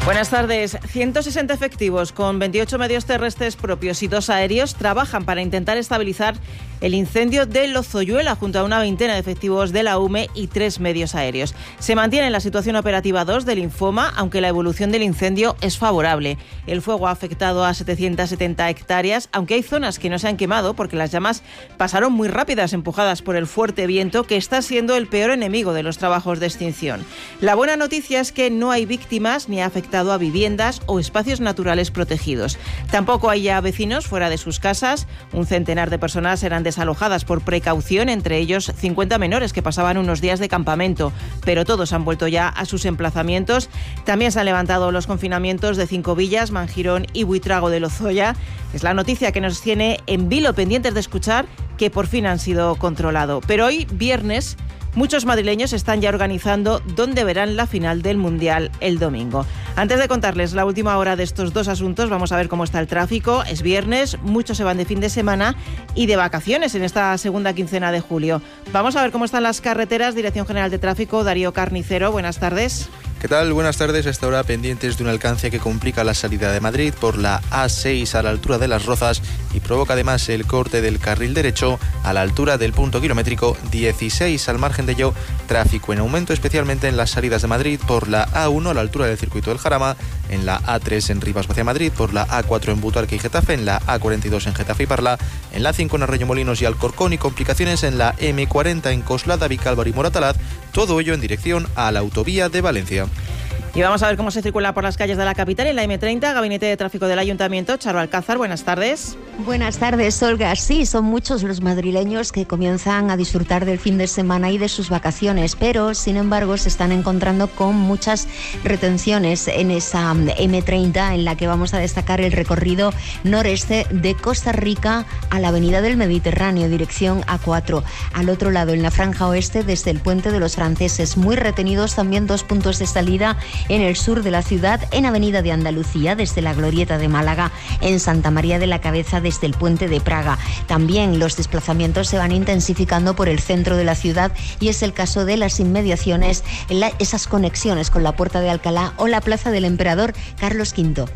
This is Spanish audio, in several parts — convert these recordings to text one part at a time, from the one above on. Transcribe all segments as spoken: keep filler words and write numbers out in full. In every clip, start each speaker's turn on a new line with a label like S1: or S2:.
S1: Buenas tardes. ciento sesenta efectivos con veintiocho medios terrestres propios y dos aéreos trabajan para intentar estabilizar el incendio de Lozoyuela junto a una veintena de efectivos de la U M E y tres medios aéreos. Se mantiene la situación operativa dos del Infoma, aunque la evolución del incendio es favorable. El fuego ha afectado a setecientas setenta hectáreas, aunque hay zonas que no se han quemado porque las llamas pasaron muy rápidas, empujadas por el fuerte viento que está siendo el peor enemigo de los trabajos de extinción. La buena noticia es que no hay víctimas ni ha afectado a viviendas o espacios naturales protegidos. Tampoco hay ya vecinos fuera de sus casas. Un centenar de personas eran desalojadas por precaución, entre ellos cincuenta menores que pasaban unos días de campamento, pero todos han vuelto ya a sus emplazamientos. También se han levantado los confinamientos de Cinco Villas, Manjirón y Buitrago de Lozoya. Es la noticia que nos tiene en vilo, pendientes de escuchar que por fin han sido controlados. Pero hoy, viernes, muchos madrileños están ya organizando dónde verán la final del Mundial el domingo. Antes de contarles la última hora de estos dos asuntos, vamos a ver cómo está el tráfico. Es viernes, muchos se van de fin de semana y de vacaciones en esta segunda quincena de julio. Vamos a ver cómo están las carreteras. Dirección General de Tráfico, Darío Carnicero, buenas tardes.
S2: ¿Qué tal? Buenas tardes. Hasta ahora pendientes de un alcance que complica la salida de Madrid por la A seis a la altura de Las Rozas y provoca además el corte del carril derecho a la altura del punto kilométrico dieciséis. Al margen de ello, tráfico en aumento especialmente en las salidas de Madrid por la A uno a la altura del circuito del Jarama, en la A tres en Rivas hacia Madrid, por la A cuatro en Butarque y Getafe, en la A cuarenta y dos en Getafe y Parla, en la cinco en Arroyomolinos y Alcorcón, y complicaciones en la eme cuarenta en Coslada, Vicálvaro y Moratalaz, todo ello en dirección a la autovía de Valencia.
S1: Y vamos a ver cómo se circula por las calles de la capital. En la eme treinta, Gabinete de Tráfico del Ayuntamiento, Charo Alcázar, buenas tardes.
S3: Buenas tardes, Olga. Sí, son muchos los madrileños que comienzan a disfrutar del fin de semana y de sus vacaciones, pero, sin embargo, se están encontrando con muchas retenciones en esa eme treinta, en la que vamos a destacar el recorrido noreste de Costa Rica a la Avenida del Mediterráneo, dirección A cuatro. Al otro lado, en la franja oeste, desde el Puente de los Franceses. Muy retenidos también dos puntos de salida en el sur de la ciudad, en Avenida de Andalucía, desde la Glorieta de Málaga, en Santa María de la Cabeza, desde el Puente de Praga. También los desplazamientos se van intensificando por el centro de la ciudad y es el caso de las inmediaciones, la, esas conexiones con la Puerta de Alcalá o la Plaza del Emperador Carlos quinto.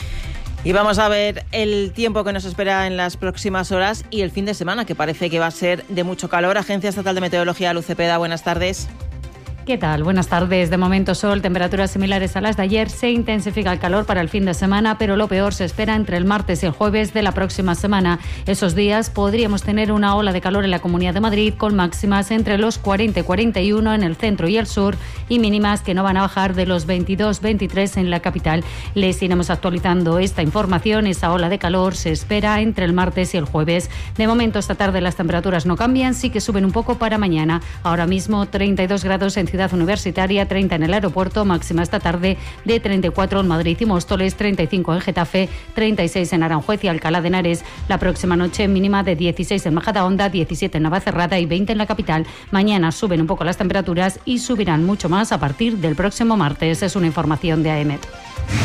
S1: Y vamos a ver el tiempo que nos espera en las próximas horas y el fin de semana, que parece que va a ser de mucho calor. Agencia Estatal de Meteorología, Luz Cepeda, buenas tardes.
S4: ¿Qué tal? Buenas tardes. De momento sol, temperaturas similares a las de ayer. Se intensifica el calor para el fin de semana, pero lo peor se espera entre el martes y el jueves de la próxima semana. Esos días podríamos tener una ola de calor en la Comunidad de Madrid, con máximas entre los cuarenta y cuarenta y uno en el centro y el sur y mínimas que no van a bajar de los veintidós veintitrés en la capital. Les iremos actualizando esta información. Esa ola de calor se espera entre el martes y el jueves. De momento, esta tarde las temperaturas no cambian, sí que suben un poco para mañana. Ahora mismo treinta y dos grados en Ciudad Universitaria, treinta en el aeropuerto, máxima esta tarde de treinta y cuatro en Madrid y Móstoles, treinta y cinco en Getafe, treinta y seis en Aranjuez y Alcalá de Henares. La próxima noche mínima de dieciséis en Majadahonda, diecisiete en Navacerrada y veinte en la capital. Mañana suben un poco las temperaturas y subirán mucho más a partir del próximo martes. Es una información de A E M E T.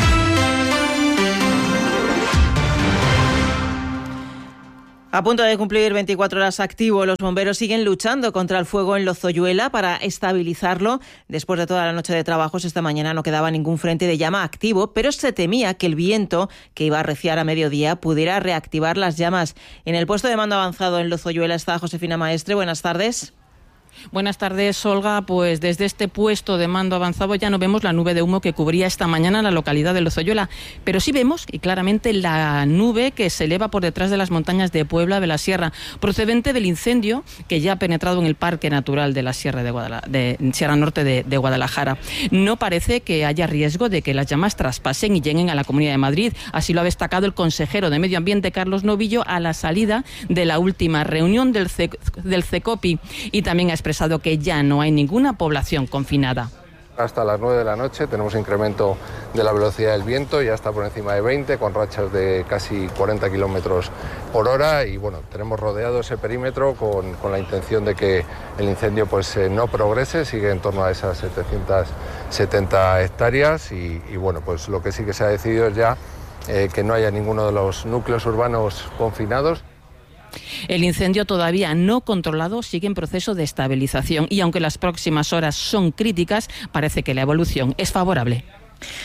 S1: A punto de cumplir veinticuatro horas activo, los bomberos siguen luchando contra el fuego en Lozoyuela para estabilizarlo. Después de toda la noche de trabajos, esta mañana no quedaba ningún frente de llama activo, pero se temía que el viento, que iba a arreciar a mediodía, pudiera reactivar las llamas. En el puesto de mando avanzado en Lozoyuela está Josefina Maestre. Buenas tardes.
S5: Buenas tardes, Olga. Pues desde este puesto de mando avanzado ya no vemos la nube de humo que cubría esta mañana la localidad de Lozoyuela, pero sí vemos y claramente la nube que se eleva por detrás de las montañas de Puebla de la Sierra, procedente del incendio que ya ha penetrado en el Parque Natural de la Sierra, de Guadala- de Sierra Norte de, de Guadalajara. No parece que haya riesgo de que las llamas traspasen y lleguen a la Comunidad de Madrid. Así lo ha destacado el consejero de Medio Ambiente, Carlos Novillo, a la salida de la última reunión del, C- del CECOPI, y también ha expresado que ya no hay ninguna población confinada.
S6: Hasta las nueve de la noche tenemos incremento de la velocidad del viento, ya está por encima de veinte, con rachas de casi cuarenta kilómetros por hora, y bueno, tenemos rodeado ese perímetro con, con la intención de que el incendio pues eh, no progrese, sigue en torno a esas setecientas setenta hectáreas y, y bueno, pues lo que sí que se ha decidido es ya eh, que no haya ninguno de los núcleos urbanos confinados.
S5: El incendio todavía no controlado sigue en proceso de estabilización y aunque las próximas horas son críticas, parece que la evolución es favorable.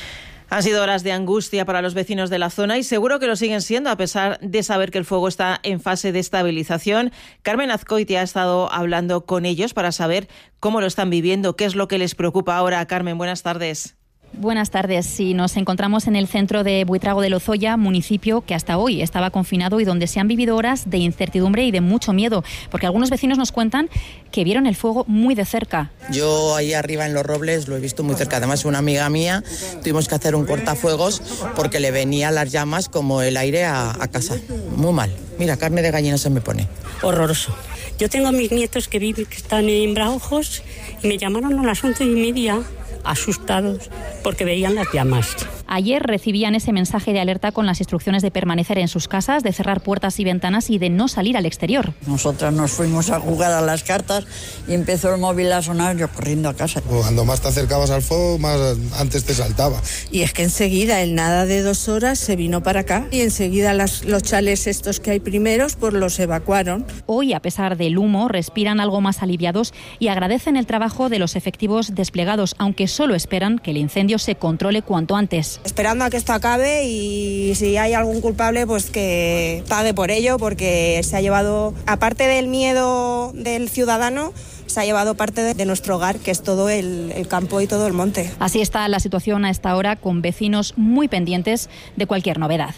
S1: Han sido horas de angustia para los vecinos de la zona y seguro que lo siguen siendo a pesar de saber que el fuego está en fase de estabilización. Carmen Azcoitia ha estado hablando con ellos para saber cómo lo están viviendo, qué es lo que les preocupa ahora. Carmen, buenas tardes.
S7: Buenas tardes. Sí, nos encontramos en el centro de Buitrago de Lozoya, municipio que hasta hoy estaba confinado y donde se han vivido horas de incertidumbre y de mucho miedo, porque algunos vecinos nos cuentan que vieron el fuego muy de cerca.
S8: Yo ahí arriba en Los Robles lo he visto muy cerca. Además, una amiga mía tuvimos que hacer un cortafuegos porque le venían las llamas como el aire a, a casa. Muy mal. Mira, carne de gallina se me pone.
S9: Horroroso. Yo tengo a mis nietos que viven, que están en Braojos, y me llamaron a las once y media, asustados, porque veían las llamas.
S7: Ayer recibían ese mensaje de alerta con las instrucciones de permanecer en sus casas, de cerrar puertas y ventanas y de no salir al exterior.
S10: Nosotras nos fuimos a jugar a las cartas y empezó el móvil a sonar, yo corriendo a casa.
S11: Cuando más te acercabas al fuego, más antes te saltaba.
S12: Y es que enseguida, en nada de dos horas, se vino para acá y enseguida las, los chales estos que hay primeros, pues los evacuaron.
S7: Hoy, a pesar del humo, respiran algo más aliviados y agradecen el trabajo de los efectivos desplegados, aunque solo esperan que el incendio se controle cuanto antes.
S13: Esperando a que esto acabe y si hay algún culpable, pues que pague por ello, porque se ha llevado, aparte del miedo del ciudadano, se ha llevado parte de, de nuestro hogar, que es todo el, el campo y todo el monte.
S7: Así está la situación a esta hora, con vecinos muy pendientes de cualquier novedad.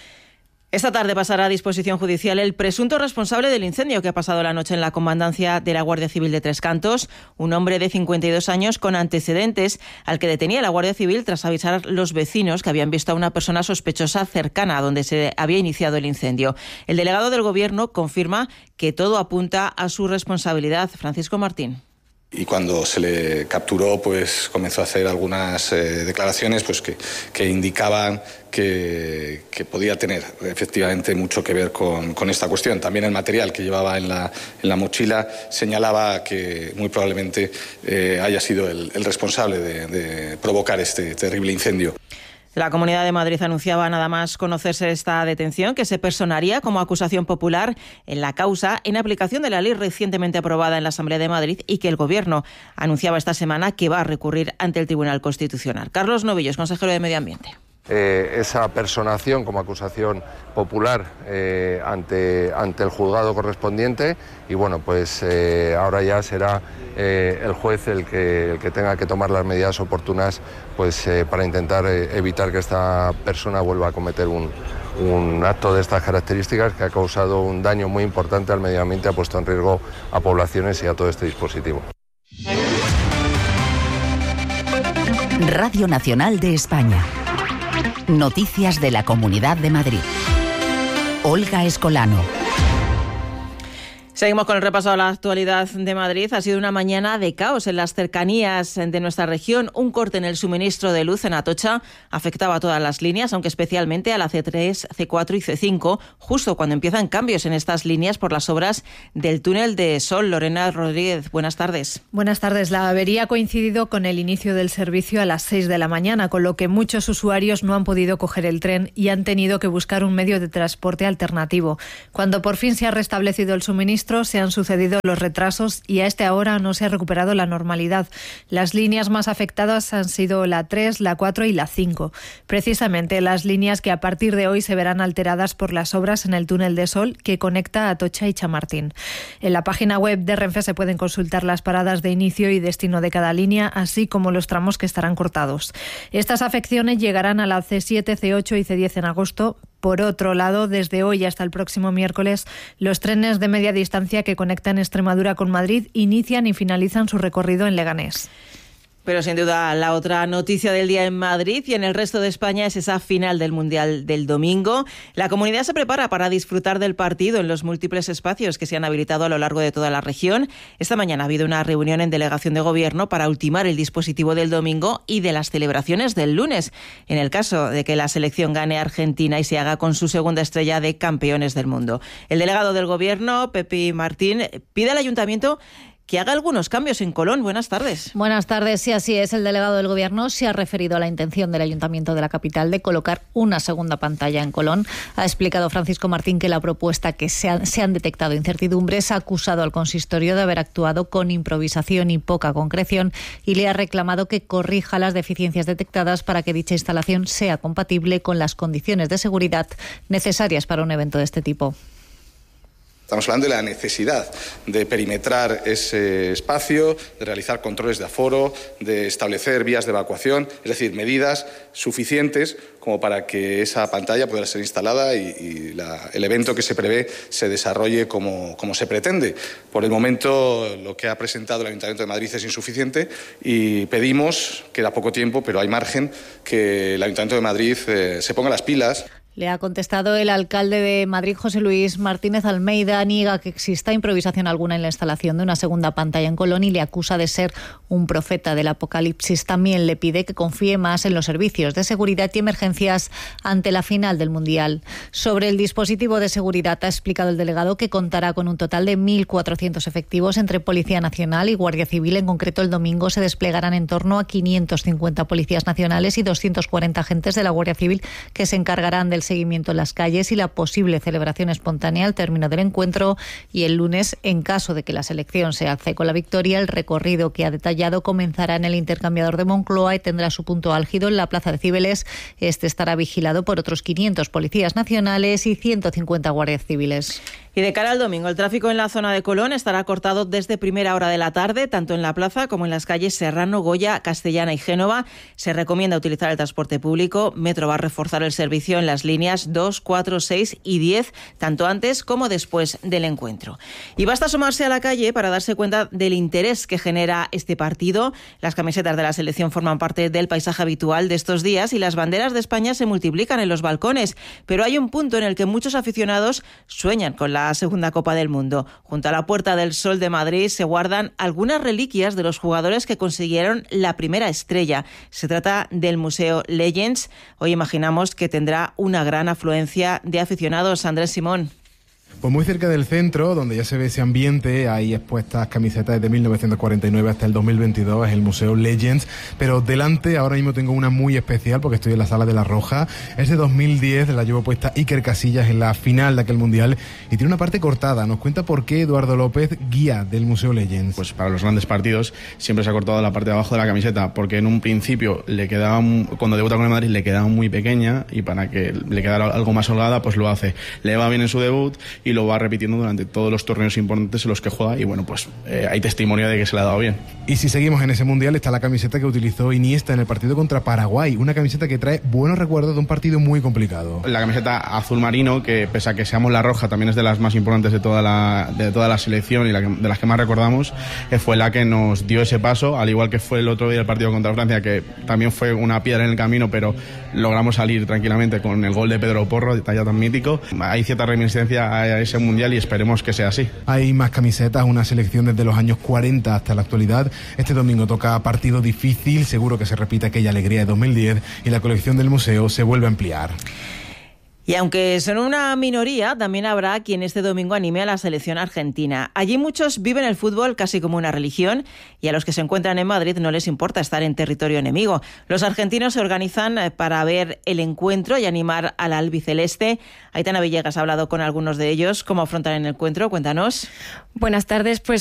S1: Esta tarde pasará a disposición judicial el presunto responsable del incendio que ha pasado la noche en la comandancia de la Guardia Civil de Tres Cantos, un hombre de cincuenta y dos años con antecedentes al que detenía la Guardia Civil tras avisar a los vecinos que habían visto a una persona sospechosa cercana a donde se había iniciado el incendio. El delegado del Gobierno confirma que todo apunta a su responsabilidad. Francisco Martín.
S14: Y cuando se le capturó, pues comenzó a hacer algunas eh, declaraciones pues que, que indicaban que, que podía tener efectivamente mucho que ver con, con esta cuestión. También el material que llevaba en la, en la mochila señalaba que muy probablemente eh, haya sido el, el responsable de, de provocar este terrible incendio.
S1: La Comunidad de Madrid anunciaba nada más conocerse esta detención que se personaría como acusación popular en la causa en aplicación de la ley recientemente aprobada en la Asamblea de Madrid y que el Gobierno anunciaba esta semana que va a recurrir ante el Tribunal Constitucional. Carlos Novillos, consejero de Medio Ambiente.
S6: Eh, esa personación como acusación popular eh, ante, ante el juzgado correspondiente y bueno, pues eh, ahora ya será eh, el juez el que, el que tenga que tomar las medidas oportunas pues eh, para intentar eh, evitar que esta persona vuelva a cometer un, un acto de estas características que ha causado un daño muy importante al medio ambiente, ha puesto en riesgo a poblaciones y a todo este dispositivo.
S15: Radio Nacional de España. Noticias de la Comunidad de Madrid. Olga Escolano.
S1: Seguimos con el repaso a la actualidad de Madrid. Ha sido una mañana de caos en las cercanías de nuestra región. Un corte en el suministro de luz en Atocha afectaba a todas las líneas, aunque especialmente a la ce tres, ce cuatro y ce cinco, justo cuando empiezan cambios en estas líneas por las obras del túnel de Sol. Lorena Rodríguez, buenas tardes.
S16: Buenas tardes. La avería ha coincidido con el inicio del servicio a las seis de la mañana, con lo que muchos usuarios no han podido coger el tren y han tenido que buscar un medio de transporte alternativo. Cuando por fin se ha restablecido el suministro, se han sucedido los retrasos y a esta hora no se ha recuperado la normalidad. Las líneas más afectadas han sido la tres, la cuatro y la cinco. Precisamente las líneas que a partir de hoy se verán alteradas por las obras en el túnel de Sol que conecta a Atocha y Chamartín. En la página web de Renfe se pueden consultar las paradas de inicio y destino de cada línea, así como los tramos que estarán cortados. Estas afecciones llegarán a la ce siete, ce ocho y ce diez en agosto. Por otro lado, desde hoy hasta el próximo miércoles, los trenes de media distancia que conectan Extremadura con Madrid inician y finalizan su recorrido en Leganés.
S1: Pero sin duda la otra noticia del día en Madrid y en el resto de España es esa final del Mundial del domingo. La comunidad se prepara para disfrutar del partido en los múltiples espacios que se han habilitado a lo largo de toda la región. Esta mañana ha habido una reunión en delegación de gobierno para ultimar el dispositivo del domingo y de las celebraciones del lunes, en el caso de que la selección gane Argentina y se haga con su segunda estrella de campeones del mundo. El delegado del gobierno, Pepi Martín, pide al ayuntamiento que haga algunos cambios en Colón. Buenas tardes.
S17: Buenas tardes. Sí, así es. El delegado del Gobierno se ha referido a la intención del Ayuntamiento de la capital de colocar una segunda pantalla en Colón. Ha explicado Francisco Martín que la propuesta que se, ha, se han detectado incertidumbres, ha acusado al consistorio de haber actuado con improvisación y poca concreción y le ha reclamado que corrija las deficiencias detectadas para que dicha instalación sea compatible con las condiciones de seguridad necesarias para un evento de este tipo.
S14: Estamos hablando de la necesidad de perimetrar ese espacio, de realizar controles de aforo, de establecer vías de evacuación, es decir, medidas suficientes como para que esa pantalla pueda ser instalada y, y la, el evento que se prevé se desarrolle como, como se pretende. Por el momento, lo que ha presentado el Ayuntamiento de Madrid es insuficiente y pedimos, queda poco tiempo, pero hay margen, que el Ayuntamiento de Madrid eh, se ponga las pilas.
S17: Le ha contestado el alcalde de Madrid, José Luis Martínez Almeida. Niega que exista improvisación alguna en la instalación de una segunda pantalla en Colón y le acusa de ser un profeta del apocalipsis. También le pide que confíe más en los servicios de seguridad y emergencias ante la final del Mundial. Sobre el dispositivo de seguridad, ha explicado el delegado que contará con un total de mil cuatrocientos efectivos entre Policía Nacional y Guardia Civil. En concreto, el domingo se desplegarán en torno a quinientos cincuenta policías nacionales y doscientos cuarenta agentes de la Guardia Civil que se encargarán del seguimiento en las calles y la posible celebración espontánea al término del encuentro. Y el lunes, en caso de que la selección se alce con la victoria, el recorrido que ha detallado comenzará en el intercambiador de Moncloa y tendrá su punto álgido en la Plaza de Cibeles. Este estará vigilado por otros quinientos policías nacionales y ciento cincuenta guardias civiles.
S1: Y de cara al domingo, el tráfico en la zona de Colón estará cortado desde primera hora de la tarde, tanto en la plaza como en las calles Serrano, Goya, Castellana y Génova. Se recomienda utilizar el transporte público. Metro va a reforzar el servicio en las líneas dos, cuatro, seis y diez, tanto antes como después del encuentro. Y basta asomarse a la calle para darse cuenta del interés que genera este partido. Las camisetas de la selección forman parte del paisaje habitual de estos días y las banderas de España se multiplican en los balcones. Pero hay un punto en el que muchos aficionados sueñan con la segunda Copa del Mundo. Junto a la Puerta del Sol de Madrid se guardan algunas reliquias de los jugadores que consiguieron la primera estrella. Se trata del Museo Legends. Hoy imaginamos que tendrá una gran afluencia de aficionados. Andrés Simón.
S18: Pues muy cerca del centro, donde ya se ve ese ambiente, hay expuestas camisetas desde mil novecientos cuarenta y nueve hasta el dos mil veintidós, es el Museo Legends, pero delante ahora mismo tengo una muy especial porque estoy en la Sala de la Roja. Es de dos mil diez, la llevó puesta Iker Casillas en la final de aquel Mundial y tiene una parte cortada. Nos cuenta por qué Eduardo López, guía del Museo Legends.
S19: Pues para los grandes partidos siempre se ha cortado la parte de abajo de la camiseta, porque en un principio le quedaba, cuando debuta con el Madrid le quedaba muy pequeña y para que le quedara algo más holgada pues lo hace. Le va bien en su debut y lo va repitiendo durante todos los torneos importantes en los que juega y bueno, pues eh, hay testimonio de que se le ha dado bien.
S18: Y si seguimos en ese Mundial está la camiseta que utilizó Iniesta en el partido contra Paraguay, una camiseta que trae buenos recuerdos de un partido muy complicado.
S19: La camiseta azul marino, que pese a que seamos la roja, también es de las más importantes de toda la, de toda la selección y la que, de las que más recordamos, eh, fue la que nos dio ese paso, al igual que fue el otro día el partido contra Francia, que también fue una piedra en el camino, pero logramos salir tranquilamente con el gol de Pedro Porro, de talla tan mítico. Hay cierta reminiscencia a ese Mundial y esperemos que sea así.
S18: Hay más camisetas, una selección desde los años cuarenta hasta la actualidad. Este domingo toca partido difícil, seguro que se repite aquella alegría de dos mil diez y la colección del museo se vuelve a ampliar.
S1: Y aunque son una minoría, también habrá quien este domingo anime a la selección argentina. Allí muchos viven el fútbol casi como una religión y a los que se encuentran en Madrid no les importa estar en territorio enemigo. Los argentinos se organizan para ver el encuentro y animar al albiceleste. Aitana Villegas ha hablado con algunos de ellos. ¿Cómo afrontan el encuentro? Cuéntanos.
S20: Buenas tardes. Pues